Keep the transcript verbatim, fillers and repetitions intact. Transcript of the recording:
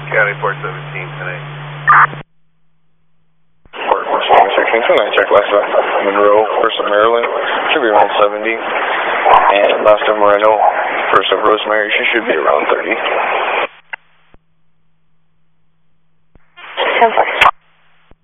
County four seventeen tonight. Port sixteen tonight, check last of Monroe, first of Maryland, should be around seventy. And last of Moreno, first of Rosemary, she should be around thirty.